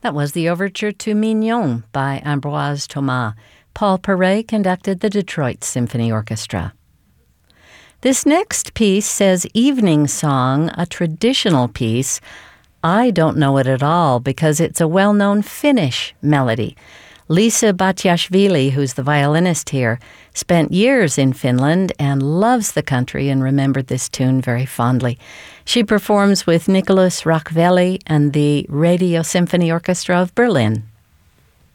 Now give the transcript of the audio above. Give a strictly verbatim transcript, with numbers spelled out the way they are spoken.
That was the overture to Mignon by Ambroise Thomas. Paul Paray conducted the Detroit Symphony Orchestra. This next piece says evening song, a traditional piece. I don't know it at all because it's a well-known Finnish melody. Lisa Batiashvili, who's the violinist here, spent years in Finland and loves the country and remembered this tune very fondly. She performs with Nicholas Rakhveli and the Radio Symphony Orchestra of Berlin.